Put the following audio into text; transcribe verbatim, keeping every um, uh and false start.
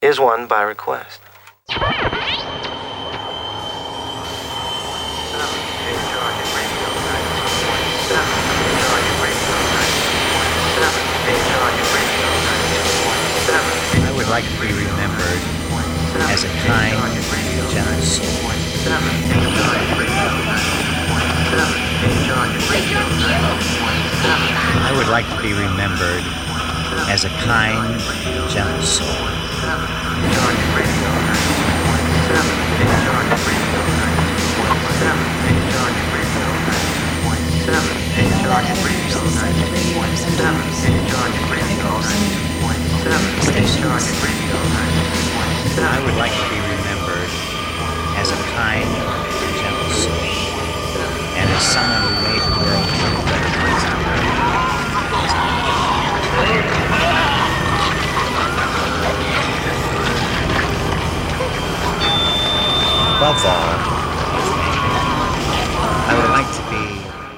Here's one by request. I would like to be remembered as a kind, gentle soul. I would like to be remembered as a kind, gentle soul. I would like to be remembered as a kind, gentle soul, and as someone who made the world a better place on earth. Above all,